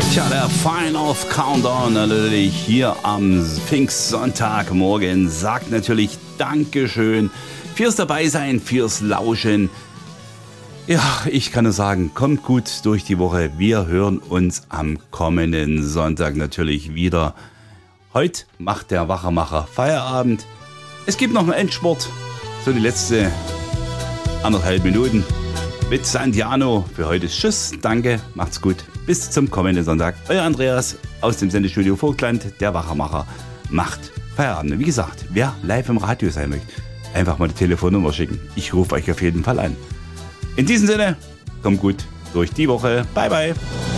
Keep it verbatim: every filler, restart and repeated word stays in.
Tja, der Final Countdown natürlich hier am Pfingstsonntagmorgen sagt natürlich Dankeschön fürs Dabeisein, fürs Lauschen. Ja, ich kann nur sagen, kommt gut durch die Woche. Wir hören uns am kommenden Sonntag natürlich wieder. Heute macht der Wachermacher Feierabend. Es gibt noch einen Endspurt, so die letzte anderthalb Minuten mit Santiano. Für heute ist Tschüss, danke, macht's gut. Bis zum kommenden Sonntag. Euer Andreas aus dem Sendestudio Vogtland, der Wachermacher, macht Feierabend. Wie gesagt, wer live im Radio sein möchte, einfach mal die Telefonnummer schicken. Ich rufe euch auf jeden Fall an. In diesem Sinne, kommt gut durch die Woche. Bye, bye.